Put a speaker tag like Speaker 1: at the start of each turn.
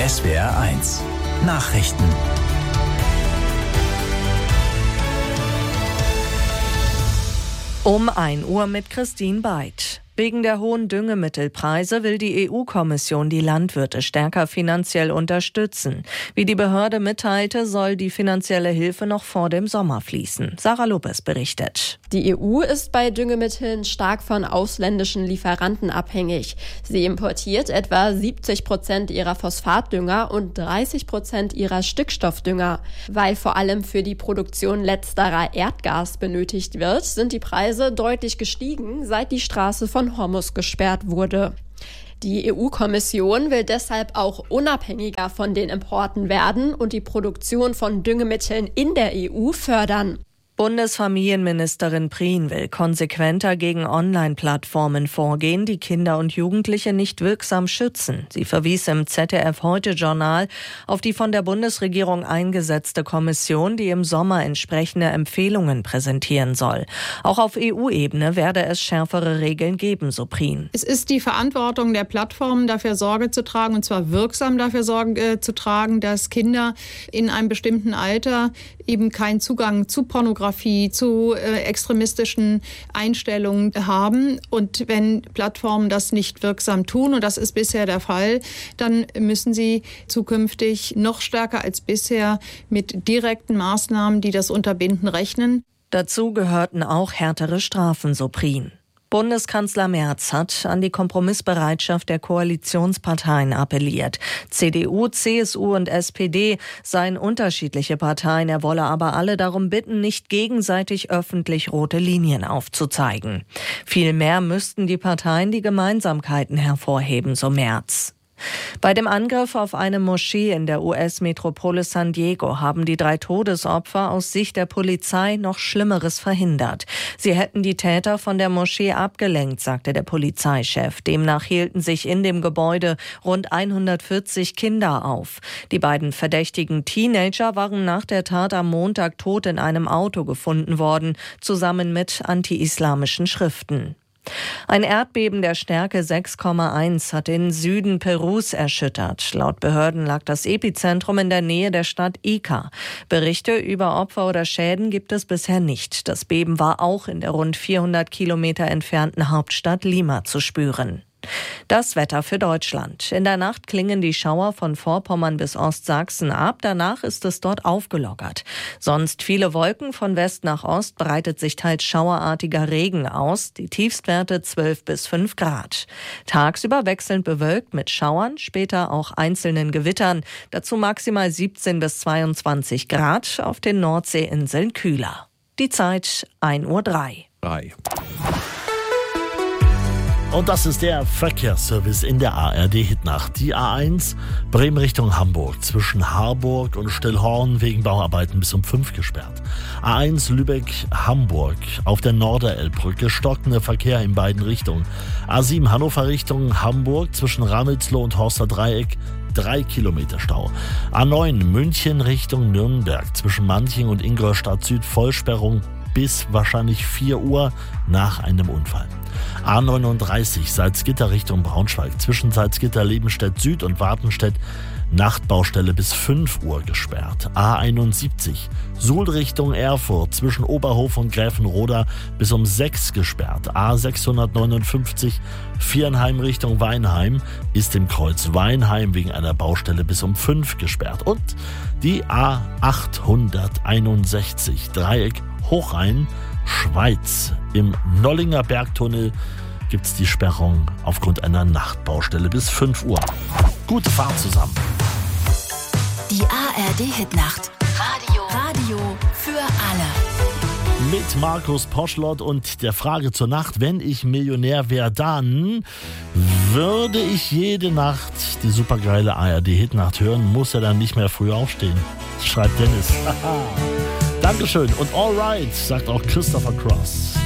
Speaker 1: SWR1 Nachrichten.
Speaker 2: Um 1 Uhr mit Christine Beid. Wegen der hohen Düngemittelpreise will die EU-Kommission die Landwirte stärker finanziell unterstützen. Wie die Behörde mitteilte, soll die finanzielle Hilfe noch vor dem Sommer fließen. Sarah Lopez berichtet.
Speaker 3: Die EU ist bei Düngemitteln stark von ausländischen Lieferanten abhängig. Sie importiert etwa 70% ihrer Phosphatdünger und 30% ihrer Stickstoffdünger. Weil vor allem für die Produktion letzterer Erdgas benötigt wird, sind die Preise deutlich gestiegen, seit die Straße von Hormuz gesperrt wurde. Die EU-Kommission will deshalb auch unabhängiger von den Importen werden und die Produktion von Düngemitteln in der EU fördern.
Speaker 2: Bundesfamilienministerin Prien will konsequenter gegen Online-Plattformen vorgehen, die Kinder und Jugendliche nicht wirksam schützen. Sie verwies im ZDF-Heute-Journal auf die von der Bundesregierung eingesetzte Kommission, die im Sommer entsprechende Empfehlungen präsentieren soll. Auch auf EU-Ebene werde es schärfere Regeln geben, so Prien.
Speaker 4: Es ist die Verantwortung der Plattformen, dafür Sorge zu tragen, und zwar wirksam dafür Sorge zu tragen, dass Kinder in einem bestimmten Alter eben keinen Zugang zu Pornografie, zu extremistischen Einstellungen haben. Und wenn Plattformen das nicht wirksam tun, und das ist bisher der Fall, dann müssen sie zukünftig noch stärker als bisher mit direkten Maßnahmen, die das unterbinden, rechnen.
Speaker 2: Dazu gehörten auch härtere Strafen, so Prien. Bundeskanzler Merz hat an die Kompromissbereitschaft der Koalitionsparteien appelliert. CDU, CSU und SPD seien unterschiedliche Parteien. Er wolle aber alle darum bitten, nicht gegenseitig öffentlich rote Linien aufzuzeigen. Vielmehr müssten die Parteien die Gemeinsamkeiten hervorheben, so Merz. Bei dem Angriff auf eine Moschee in der US-Metropole San Diego haben die 3 Todesopfer aus Sicht der Polizei noch Schlimmeres verhindert. Sie hätten die Täter von der Moschee abgelenkt, sagte der Polizeichef. Demnach hielten sich in dem Gebäude rund 140 Kinder auf. Die beiden verdächtigen Teenager waren nach der Tat am Montag tot in einem Auto gefunden worden, zusammen mit anti-islamischen Schriften. Ein Erdbeben der Stärke 6,1 hat den Süden Perus erschüttert. Laut Behörden lag das Epizentrum in der Nähe der Stadt Ica. Berichte über Opfer oder Schäden gibt es bisher nicht. Das Beben war auch in der rund 400 Kilometer entfernten Hauptstadt Lima zu spüren. Das Wetter für Deutschland. In der Nacht klingen die Schauer von Vorpommern bis Ostsachsen ab. Danach ist es dort aufgelockert. Sonst viele Wolken. Von West nach Ost breitet sich teils schauerartiger Regen aus. Die Tiefstwerte 12 bis 5 Grad. Tagsüber wechselnd bewölkt mit Schauern, später auch einzelnen Gewittern. Dazu maximal 17 bis 22 Grad. Auf den Nordseeinseln kühler. Die Zeit 1:03 Uhr.
Speaker 5: Und das ist der Verkehrsservice in der ARD-Hitnacht. Die A1 Bremen Richtung Hamburg zwischen Harburg und Stillhorn wegen Bauarbeiten bis um 5 gesperrt. A1 Lübeck-Hamburg auf der Norderelbbrücke stockender Verkehr in beiden Richtungen. A7 Hannover Richtung Hamburg zwischen Ramelsloh und Horster Dreieck 3 Kilometer Stau. A9 München Richtung Nürnberg zwischen Manching und Ingolstadt Süd Vollsperrung bis wahrscheinlich 4 Uhr nach einem Unfall. A39 Salzgitter Richtung Braunschweig zwischen Salzgitter, Lebenstedt Süd und Wartenstedt Nachtbaustelle bis 5 Uhr gesperrt. A71 Suhl Richtung Erfurt zwischen Oberhof und Gräfenroda bis um 6 gesperrt. A659 Viernheim Richtung Weinheim ist im Kreuz Weinheim wegen einer Baustelle bis um 5 gesperrt. Und die A861 Dreieck Hochrhein Schweiz. Im Nollinger Bergtunnel gibt es die Sperrung aufgrund einer Nachtbaustelle bis 5 Uhr. Gute Fahrt zusammen.
Speaker 6: Die ARD-Hitnacht. Radio für alle.
Speaker 5: Mit Markus Poschlott und der Frage zur Nacht: Wenn ich Millionär wäre, dann würde ich jede Nacht die supergeile ARD-Hitnacht hören, muss er dann nicht mehr früh aufstehen. Schreibt Dennis. Dankeschön und alright, sagt auch Christopher Cross.